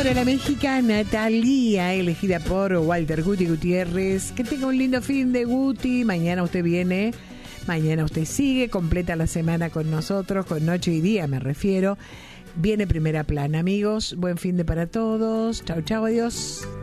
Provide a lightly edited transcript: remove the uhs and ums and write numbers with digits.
Ahora la mexicana Thalía, elegida por Walter Guti Gutiérrez. Que tenga un lindo fin de Guti. Mañana usted viene, mañana usted sigue, completa la semana con nosotros, con noche y día me refiero. Viene Primera Plana, amigos. Buen fin de para todos. Chau, chau, adiós.